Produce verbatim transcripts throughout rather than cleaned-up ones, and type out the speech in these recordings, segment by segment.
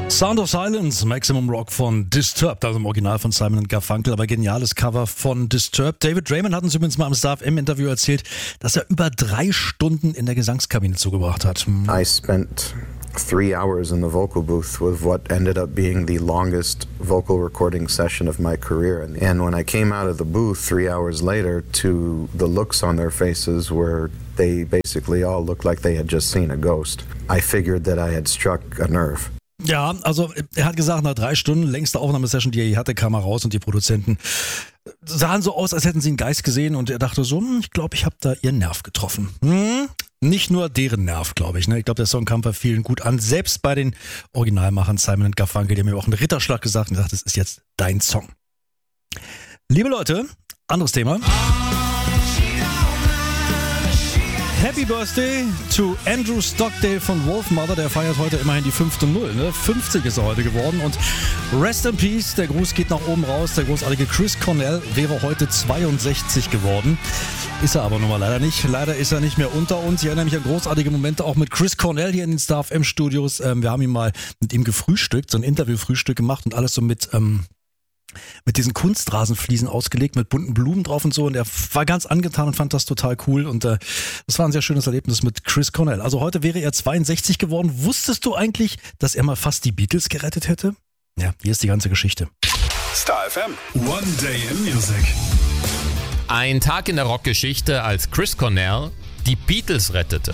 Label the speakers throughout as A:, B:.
A: Sound of Silence, Maximum Rock von Disturbed, also im Original von Simon and Garfunkel, aber geniales Cover von Disturbed. David Draiman hat uns übrigens mal im Star F M-Interview erzählt, dass er über drei Stunden in der Gesangskabine zugebracht hat. Hm.
B: I spent three hours in the vocal booth with what ended up being the longest vocal recording session of my career. And when I came out of the booth three hours later, to the looks on their faces were they basically all looked like they had just seen a ghost. I figured that I had struck a nerve.
A: Ja, also er hat gesagt, nach drei Stunden, längste Aufnahmesession, die er je hatte, kam er raus und die Produzenten sahen so aus, als hätten sie einen Geist gesehen und er dachte so, hm, ich glaube, ich habe da ihren Nerv getroffen. Hm? Nicht nur deren Nerv, glaube ich. Ne? Ich glaube, der Song kam bei vielen gut an, selbst bei den Originalmachern Simon and Garfunkel, die haben mir auch einen Ritterschlag gesagt und gesagt, das ist jetzt dein Song. Liebe Leute, anderes Thema. Happy Birthday to Andrew Stockdale von Wolfmother, der feiert heute immerhin die fünfte Null, ne? fünfzig ist er heute geworden und Rest in Peace, der Gruß geht nach oben raus, der großartige Chris Cornell wäre heute zweiundsechzig geworden, ist er aber nun mal leider nicht, leider ist er nicht mehr unter uns. Ich erinnere mich an großartige Momente auch mit Chris Cornell hier in den Star F M Studios, ähm, wir haben ihn mal mit ihm gefrühstückt, so ein Interviewfrühstück gemacht und alles so mit... Ähm, mit diesen Kunstrasenfliesen ausgelegt, mit bunten Blumen drauf und so und er war ganz angetan und fand das total cool und äh, das war ein sehr schönes Erlebnis mit Chris Cornell. Also heute wäre er zweiundsechzig geworden. Wusstest du eigentlich, dass er mal fast die Beatles gerettet hätte? Ja, hier ist die ganze Geschichte.
C: Star F M. One Day in Music.
D: Ein Tag in der Rockgeschichte, als Chris Cornell die Beatles rettete.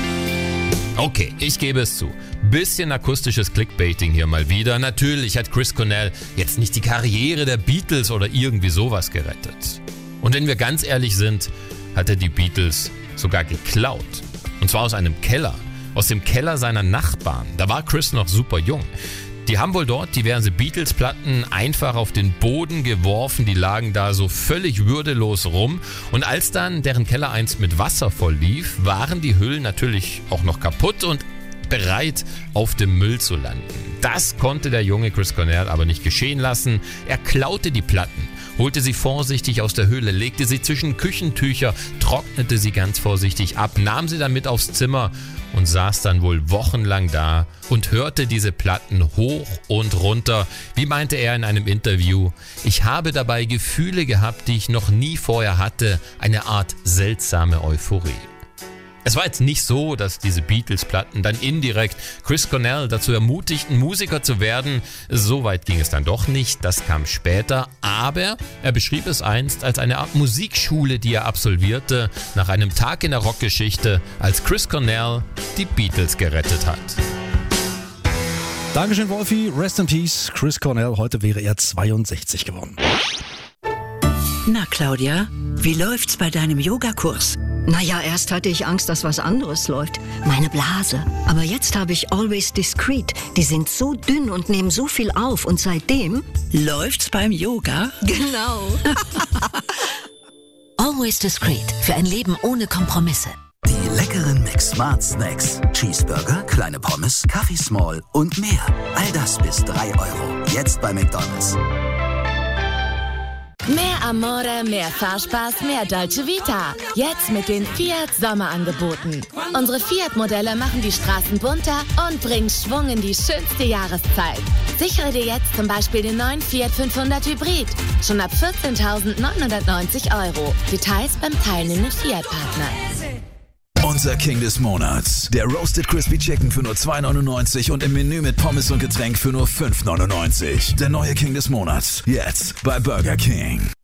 D: Okay, ich gebe es zu. Bisschen akustisches Clickbaiting hier mal wieder. Natürlich hat Chris Cornell jetzt nicht die Karriere der Beatles oder irgendwie sowas gerettet. Und wenn wir ganz ehrlich sind, hat er die Beatles sogar geklaut. Und zwar aus einem Keller. Aus dem Keller seiner Nachbarn. Da war Chris noch super jung. Die haben wohl dort diverse Beatles-Platten einfach auf den Boden geworfen, die lagen da so völlig würdelos rum. Und als dann deren Keller einst mit Wasser voll lief, waren die Hüllen natürlich auch noch kaputt und bereit, auf dem Müll zu landen. Das konnte der junge Chris Cornell aber nicht geschehen lassen. Er klaute die Platten, holte sie vorsichtig aus der Hülle, legte sie zwischen Küchentücher, trocknete sie ganz vorsichtig ab, nahm sie dann mit aufs Zimmer und saß dann wohl wochenlang da und hörte diese Platten hoch und runter. Wie meinte er in einem Interview, ich habe dabei Gefühle gehabt, die ich noch nie vorher hatte, eine Art seltsame Euphorie. Es war jetzt nicht so, dass diese Beatles-Platten dann indirekt Chris Cornell dazu ermutigten, Musiker zu werden. So weit ging es dann doch nicht, das kam später. Aber er beschrieb es einst als eine Art Musikschule, die er absolvierte, nach einem Tag in der Rockgeschichte, als Chris Cornell die Beatles gerettet hat.
A: Dankeschön, Wolfi. Rest in Peace. Chris Cornell, heute wäre er zweiundsechzig geworden.
E: Na, Claudia, wie läuft's bei deinem Yogakurs?
F: Naja, erst hatte ich Angst, dass was anderes läuft. Meine Blase. Aber jetzt habe ich Always Discreet. Die sind so dünn und nehmen so viel auf. Und seitdem...
E: Läuft's beim Yoga?
F: Genau.
G: Always Discreet. Für ein Leben ohne Kompromisse.
H: Die leckeren McSmart Snacks. Cheeseburger, kleine Pommes, Kaffee Small und mehr. All das bis drei Euro. Jetzt bei McDonald's.
I: Mehr Amore, mehr Fahrspaß, mehr Dolce Vita. Jetzt mit den Fiat Sommerangeboten. Unsere Fiat-Modelle machen die Straßen bunter und bringen Schwung in die schönste Jahreszeit. Sichere dir jetzt zum Beispiel den neuen Fiat fünfhundert Hybrid. Schon ab vierzehntausendneunhundertneunzig Euro. Details beim teilnehmenden Fiat-Partner.
J: Unser King des Monats. Der Roasted Crispy Chicken für nur zwei neunundneunzig und im Menü mit Pommes und Getränk für nur fünf neunundneunzig. Der neue King des Monats. Jetzt bei Burger King.